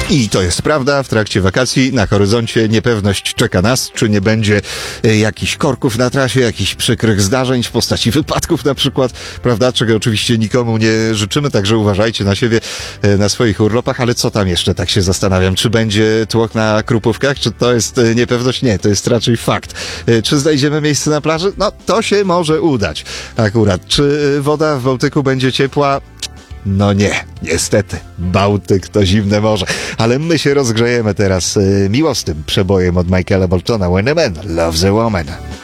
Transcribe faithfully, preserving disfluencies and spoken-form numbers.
I to jest prawda, w trakcie wakacji na horyzoncie niepewność czeka nas, czy nie będzie e, jakichś korków na trasie, jakichś przykrych zdarzeń w postaci wypadków na przykład, prawda, czego oczywiście nikomu nie życzymy, także uważajcie na siebie, e, na swoich urlopach, ale co tam jeszcze, tak się zastanawiam, czy będzie tłok na Krupówkach, czy to jest e, niepewność? Nie, to jest raczej fakt. E, czy znajdziemy miejsce na plaży? No, to się może udać akurat. Czy woda w Bałtyku będzie ciepła? No nie, niestety. Bałtyk to zimne morze. Ale my się rozgrzejemy teraz y, miłosnym przebojem od Michaela Boltona. When a man loves a woman.